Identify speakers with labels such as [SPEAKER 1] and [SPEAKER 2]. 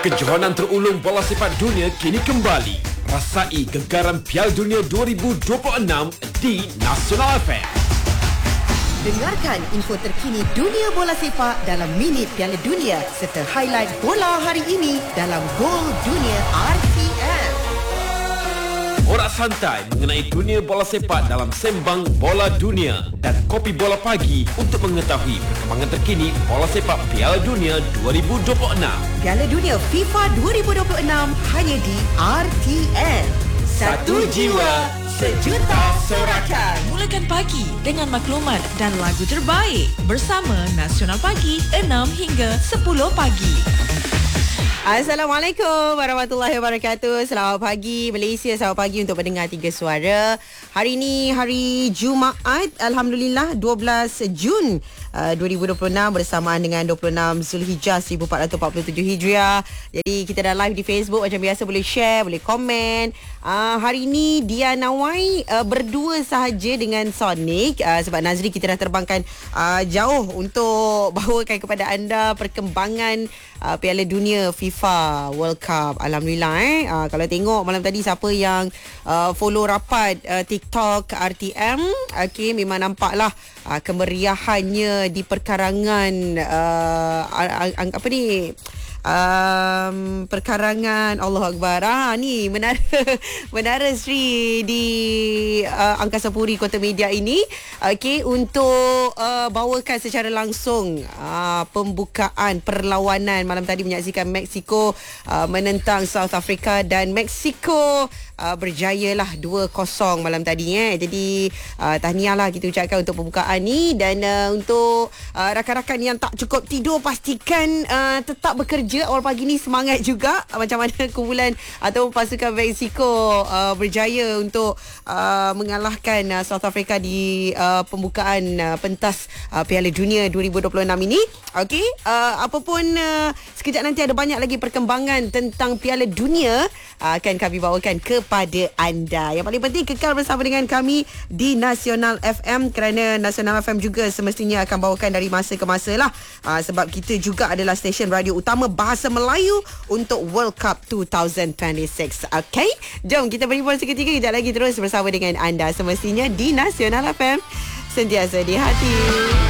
[SPEAKER 1] Kejohanan terulung bola sepak dunia kini kembali. Rasai gegaran Piala Dunia 2026 di Nasional FM.
[SPEAKER 2] Dengarkan info terkini dunia bola sepak dalam Minit Piala Dunia serta highlight bola hari ini dalam Gol Dunia RTM.
[SPEAKER 1] Borak santai mengenai dunia bola sepak dalam Sembang Bola Dunia dan Kopi Bola Pagi untuk mengetahui perkembangan terkini bola sepak Piala Dunia 2026.
[SPEAKER 2] Piala Dunia FIFA 2026 hanya di RTM. Satu jiwa, sejuta sorakan.
[SPEAKER 3] Mulakan pagi dengan maklumat dan lagu terbaik bersama Nasional Pagi 6 hingga 10 pagi.
[SPEAKER 2] Assalamualaikum warahmatullahi wabarakatuh. Selamat pagi Malaysia, selamat pagi untuk pendengar Tiga Suara. Hari ini hari Jumaat, Alhamdulillah 12 Jun 2026 bersamaan dengan 26 Zulhijjah 1447 Hijriah. Jadi kita dah live di Facebook macam biasa, boleh share, boleh komen. Hari ini Dia Nawai berdua sahaja dengan Sonic sebab Nazri kita dah terbangkan jauh untuk bawakan kepada anda perkembangan Piala Dunia FIFA World Cup. Alhamdulillah kalau tengok malam tadi siapa yang follow rapat TikTok RTM, okay, memang nampaklah kemeriahannya di perkarangan perkarangan Allahu Akbar. Ni Menara Sri di Angkasa Puri Kota Media ini, okey, untuk bawakan secara langsung pembukaan perlawanan malam tadi, menyaksikan Mexico menentang South Africa dan Mexico berjayalah 2-0 malam tadi. Jadi tahniahlah kita ucapkan untuk pembukaan ni. Dan untuk rakan-rakan yang tak cukup tidur, pastikan tetap bekerja awal pagi ni, semangat juga macam mana kumpulan atau pasukan Mexico berjaya untuk mengalahkan South Africa di pembukaan pentas Piala Dunia 2026 ini. Okey, apapun sekejap nanti ada banyak lagi perkembangan tentang Piala Dunia akan kami bawakan kepada anda. Yang paling penting kekal bersama dengan kami di Nasional FM, kerana Nasional FM juga semestinya akan bawakan dari masa ke masa lah, sebab kita juga adalah stesen radio utama bahasa Melayu untuk World Cup 2026. Okey, jom kita beri pon seketika, kejap lagi terus bersama dengan anda semestinya di Nasional FM, sentiasa di hati.